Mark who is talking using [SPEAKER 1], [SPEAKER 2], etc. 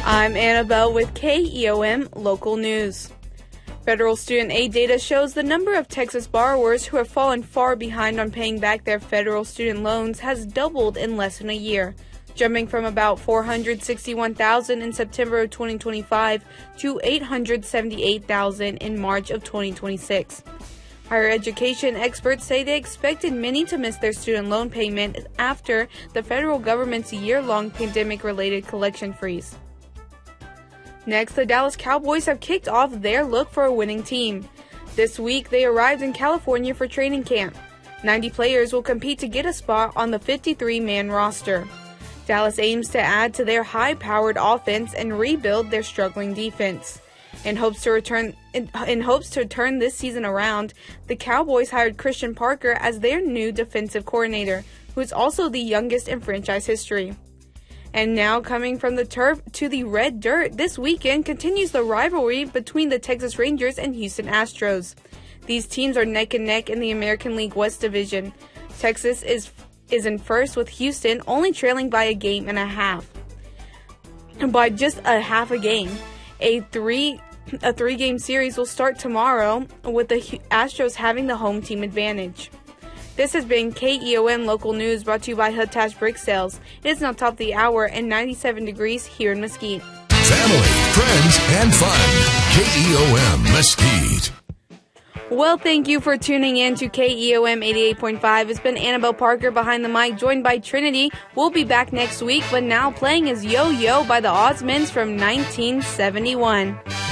[SPEAKER 1] I'm Annabelle with KEOM Local News. Federal student aid data shows the number of Texas borrowers who have fallen far behind on paying back their federal student loans has doubled in less than a year, jumping from about 461,000 in September of 2025 to 878,000 in March of 2026. Higher education experts say they expected many to miss their student loan payment after the federal government's year-long pandemic-related collection freeze. Next, the Dallas Cowboys have kicked off their look for a winning team. This week, they arrived in California for training camp. 90 players will compete to get a spot on the 53-man roster. Dallas aims to add to their high-powered offense and rebuild their struggling defense. In hopes to turn this season around, the Cowboys hired Christian Parker as their new defensive coordinator, who is also the youngest in franchise history. And now, coming from the turf to the red dirt, this weekend continues the rivalry between the Texas Rangers and Houston Astros. These teams are neck and neck in the American League West Division. Texas is in first, with Houston only trailing by a game and a half. By just a half a game. A three-game series will start tomorrow, with the Astros having the home team advantage. This has been KEOM Local News, brought to you by Hutash Brick Sales. It is now top of the hour and 97 degrees here in Mesquite.
[SPEAKER 2] Family, friends, and fun. KEOM Mesquite.
[SPEAKER 1] Well, thank you for tuning in to KEOM 88.5. It's been Annabelle Parker behind the mic, joined by Trinity. We'll be back next week, but now playing is Yo-Yo by the Osmonds from 1971.